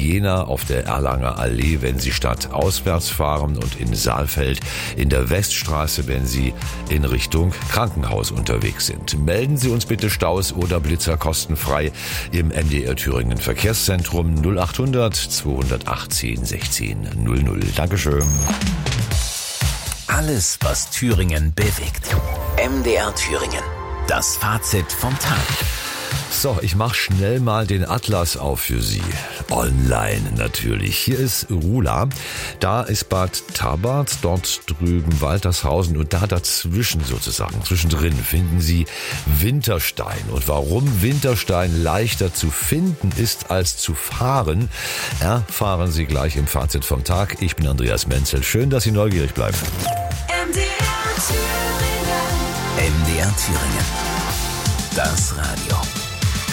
Jena auf der Erlanger Allee, wenn Sie stadtauswärts fahren, und in Saalfeld in der Weststraße, wenn Sie in Richtung Krankenhaus unterwegs sind. Melden Sie uns bitte Staus oder Blitzer kostenfrei im MDR Thüringen Verkehrszentrum 0800 218 16 00. Dankeschön. Alles, was Thüringen bewegt. MDR Thüringen. Das Fazit vom Tag. So, ich mache schnell mal den Atlas auf für Sie. Online natürlich. Hier ist Rula, da ist Bad Tabbart, dort drüben Waltershausen und da dazwischen sozusagen, zwischendrin finden Sie Winterstein. Und warum Winterstein leichter zu finden ist als zu fahren, erfahren Sie gleich im Fazit vom Tag. Ich bin Andreas Menzel. Schön, dass Sie neugierig bleiben. MDR Thüringen. Das Radio.